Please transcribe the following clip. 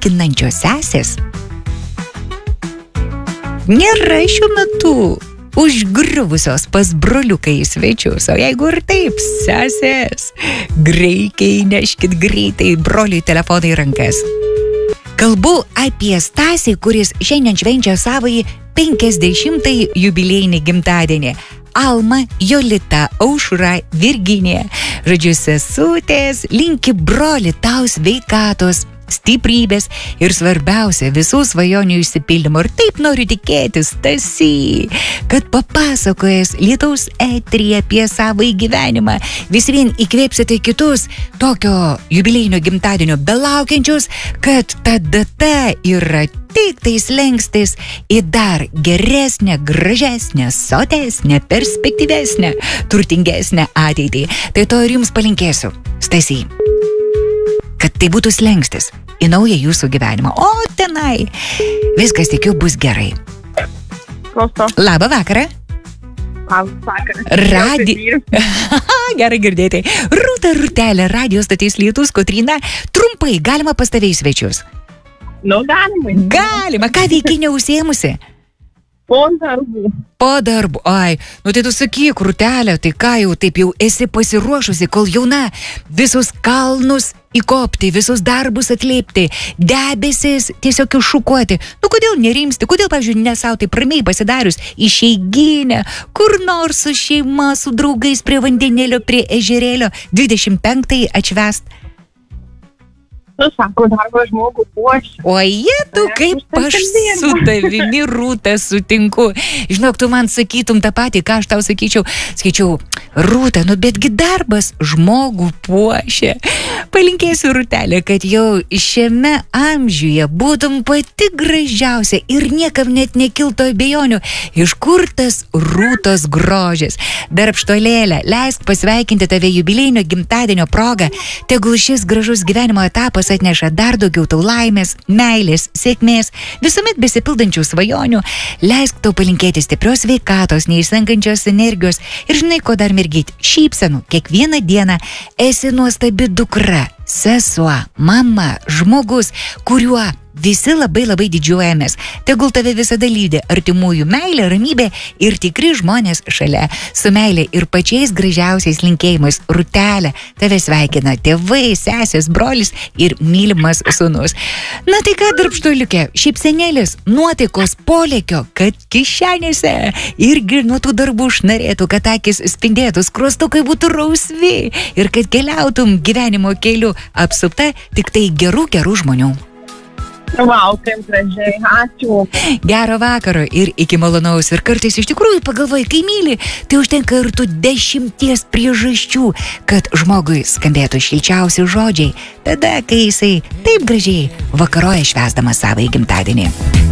sveikinančios sesės nėra šiuo metu užgriuvusios pas broliuką į svečius, o jeigu ir taip, sesės, greikiai neškit greitai broliui telefoną į rankas. Kalbu apie Stasį, kuris šiandien švenčia savąjį 50-ąjį jubiliejinį gimtadienį. Alma, Jolita, Aušra, Virginija. Žodžiu, sesutės, linki broli tau sveikatos, stiprybės ir svarbiausia visų svajonių išsipildymo. Ir taip noriu tikėtis, Stasy, kad papasakojęs Lietaus eteryje apie savo gyvenimą vis vien įkvėpsite kitus tokio jubiliejinio gimtadienio belaukiančius, kad ta data yra tik tai slengstis į dar geresnę, gražesnę, sotesnę, perspektyvesnę, turtingesnę ateitį. Tai to ir jums palinkėsiu, Stasy, kad tai būtų slengstis į naują jūsų gyvenimą. O tenai viskas, tikiu, bus gerai. Klauso. Labą vakarą. Labą vakarą. Gerai girdėti. Rūta, Rūtelė, radio statys Lietus, Kotryna. Trumpai, galima pas tave į svečius? Nu, galima. Galima. Ką veikiai neužsiėmusi? Po darbų. Po darbų. Ai, nu tai tu sakyk, Rūtelė, tai ką jau taip jau esi pasiruošusi, kol jauna, visus kalnus įkopti, visus darbus atleipti, debesis tiesiog iššukuoti. Nu, kodėl nerimsti, kodėl, pavyzdžiui, nesau taip ramiai pasidarius išeiginę, kur nors su šeima, su draugais prie vandenėlio, prie ežerėlio, 25-ąjį atšvest. Nu, sako, darbo žmogų puošia. O jie, tu kaip aš su tavimi, Rūta, sutinku. Žinok, tu man sakytum tą patį, ką aš tau sakyčiau. Sakyčiau, Rūta, nu betgi darbas žmogų puošia. Palinkėsiu, Rūtelė, kad jau šiame amžiuje būtum pati gražiausia ir niekam net nekilto abejonių, iš kur tas Rūtos grožis. Darbštolėlė, leisk pasveikinti tave jubiliejinio gimtadienio proga. Tegul šis gražus gyvenimo etapas atneša dar daugiau tau laimės, meilės, sėkmės, visuomet besipildančių svajonių. Leisk tau palinkėti stiprios sveikatos, neišsenkančios energijos ir žinai, ko dar mergyt, šypsenų kiekvieną dieną. Esi nuostabi dukra, sesuo, mama, žmogus, kuriuo visi labai labai didžiuojamės. Tegul tave visada lydi artimųjų meilė, ramybė ir tikri žmonės šalia. Su meilė ir pačiais gražiausiais linkėjimais, Rūtelė, tave sveikina tėvai, sesės, brolis ir mylimas sūnus. Na tai ką, darbštuoliukė, šypsenėlis, nuotaikos polėkio, kad kišenėse irgi nuo tų darbų šnarėtų, kad akis spindėtų, skruostukai būtų rausvi ir kad keliautum gyvenimo keliu apsupta tik tai gerų žmonių. Vau, kaip gražiai, ačiū. Gero vakaro ir iki malonaus. Ir kartais iš tikrųjų pagalvoji, kai myli, tai užtenka ir tų 10 priežasčių, kad žmogui skambėtų šilčiausi žodžiai, tada, kai jisai taip gražiai vakaroja švęsdamas savo gimtadienį.